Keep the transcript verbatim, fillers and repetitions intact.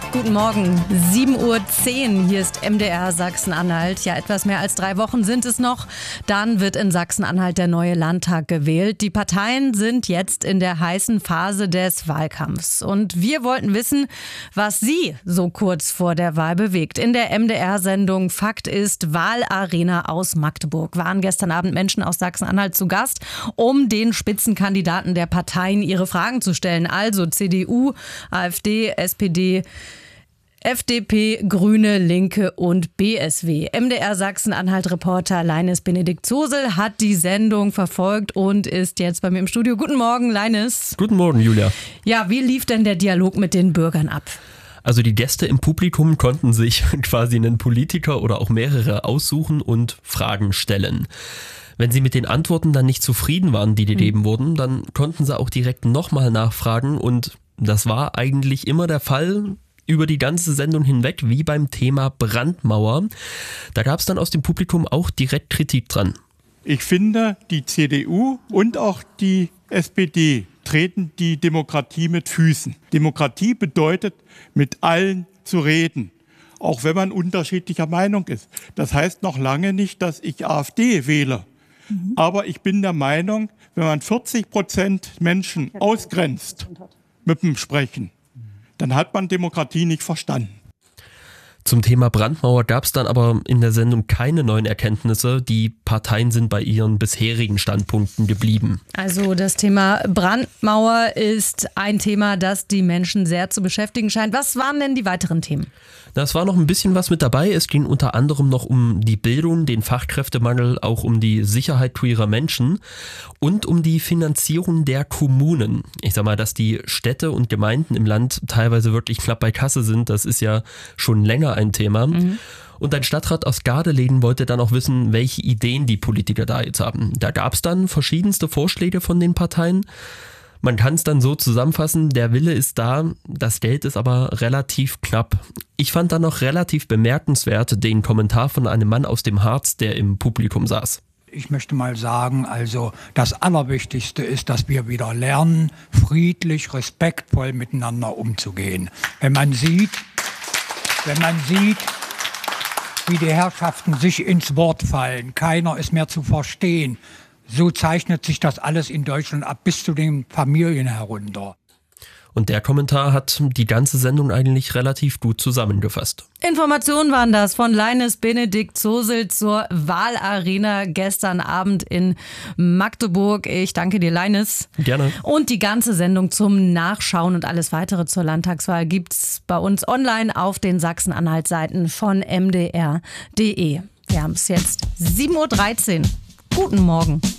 Guten Morgen, sieben Uhr zehn, hier ist M D R Sachsen-Anhalt. Ja, etwas mehr als drei Wochen sind es noch. Dann wird in Sachsen-Anhalt der neue Landtag gewählt. Die Parteien sind jetzt in der heißen Phase des Wahlkampfs. Und wir wollten wissen, was Sie so kurz vor der Wahl bewegt. In der M D R-Sendung Fakt ist, Wahlarena aus Magdeburg waren gestern Abend Menschen aus Sachsen-Anhalt zu Gast, um den Spitzenkandidaten der Parteien ihre Fragen zu stellen. Also C D U, AfD, S P D, F D P, Grüne, Linke und B S W. M D R Sachsen-Anhalt-Reporter Leines Benedikt Zosel hat die Sendung verfolgt und ist jetzt bei mir im Studio. Guten Morgen, Leines. Guten Morgen, Julia. Ja, wie lief denn der Dialog mit den Bürgern ab? Also die Gäste im Publikum konnten sich quasi einen Politiker oder auch mehrere aussuchen und Fragen stellen. Wenn sie mit den Antworten dann nicht zufrieden waren, die gegeben wurden, dann konnten sie auch direkt nochmal nachfragen und das war eigentlich immer der Fall über die ganze Sendung hinweg, wie beim Thema Brandmauer. Da gab es dann aus dem Publikum auch direkt Kritik dran. Ich finde, die C D U und auch die S P D treten die Demokratie mit Füßen. Demokratie bedeutet, mit allen zu reden, auch wenn man unterschiedlicher Meinung ist. Das heißt noch lange nicht, dass ich AfD wähle. Mhm. Aber ich bin der Meinung, wenn man vierzig Prozent Menschen ausgrenzt mit dem Sprechen, dann hat man Demokratie nicht verstanden. Zum Thema Brandmauer gab es dann aber in der Sendung keine neuen Erkenntnisse. Die Parteien sind bei ihren bisherigen Standpunkten geblieben. Also das Thema Brandmauer ist ein Thema, das die Menschen sehr zu beschäftigen scheint. Was waren denn die weiteren Themen? Das war noch ein bisschen was mit dabei. Es ging unter anderem noch um die Bildung, den Fachkräftemangel, auch um die Sicherheit queerer Menschen und um die Finanzierung der Kommunen. Ich sag mal, dass die Städte und Gemeinden im Land teilweise wirklich knapp bei Kasse sind, das ist ja schon länger ein Thema. Mhm. Und ein Stadtrat aus Gardelegen wollte dann auch wissen, welche Ideen die Politiker da jetzt haben. Da gab es dann verschiedenste Vorschläge von den Parteien. Man kann es dann so zusammenfassen, der Wille ist da, das Geld ist aber relativ knapp. Ich fand dann noch relativ bemerkenswert den Kommentar von einem Mann aus dem Harz, der im Publikum saß. Ich möchte mal sagen, also das Allerwichtigste ist, dass wir wieder lernen, friedlich, respektvoll miteinander umzugehen. Wenn man sieht, wenn man sieht, wie die Herrschaften sich ins Wort fallen, keiner ist mehr zu verstehen. So zeichnet sich das alles in Deutschland ab, bis zu den Familien herunter. Und der Kommentar hat die ganze Sendung eigentlich relativ gut zusammengefasst. Informationen waren das von Leines Benedikt Zosel zur Wahlarena gestern Abend in Magdeburg. Ich danke dir, Leines. Gerne. Und die ganze Sendung zum Nachschauen und alles weitere zur Landtagswahl gibt's bei uns online auf den Sachsen-Anhalt-Seiten von m d r punkt d e. Wir haben es jetzt sieben Uhr dreizehn. Guten Morgen.